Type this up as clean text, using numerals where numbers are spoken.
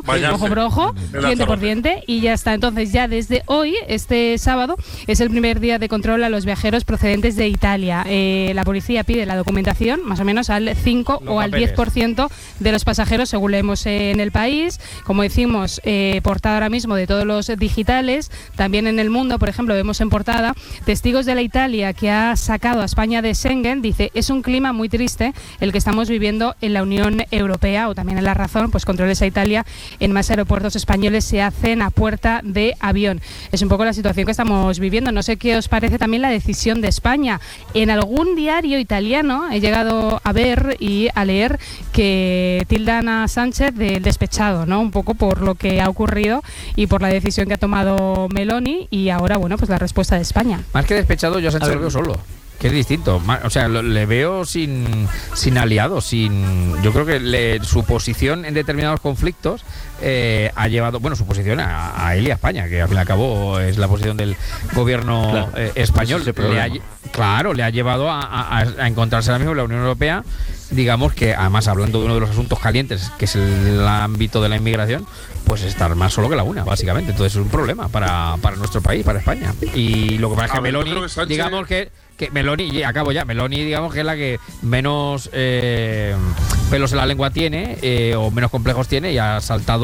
ojo por ojo, diente por diente, y ya está. Entonces ya desde hoy, este sábado, es el primer día de control a los viajeros procedentes de Italia. La policía pide la documentación más o menos al 5 o al 10% de los pasajeros, según leemos en el país. Como decimos, portada ahora mismo de todos los digitales. También en El Mundo, por ejemplo, vemos en portada testigos de la Italia que ha sacado a España de Schengen. Dice, es un clima muy triste el que estamos viviendo en la Unión Europea. O también en La Razón, pues controles a Italia en más aeropuertos españoles se hacen a puerta de avión. Es un poco la situación que estamos viviendo. No sé qué os parece también la decisión de España. En algún diario italiano he llegado a ver y a leer que tildan a Sánchez de despechado, ¿no? Un poco por lo que ha ocurrido y por la decisión que ha tomado Meloni, y ahora, bueno, pues la respuesta de España. Más que despechado, yo a Sánchez lo veo solo. Que es distinto, o sea, le veo sin aliados, yo creo que su posición en determinados conflictos ha llevado, bueno, su posición a él y a España, que al fin y al cabo es la posición del gobierno español, le ha llevado a encontrarse ahora mismo en la Unión Europea, digamos que además hablando de uno de los asuntos calientes, que es el ámbito de la inmigración, pues estar más solo que la una, básicamente. Entonces es un problema para nuestro país, para España. Y lo que pasa es que Meloni, digamos que Meloni, y acabo ya, Meloni digamos que es la que menos pelos en la lengua tiene, o menos complejos tiene, y ha saltado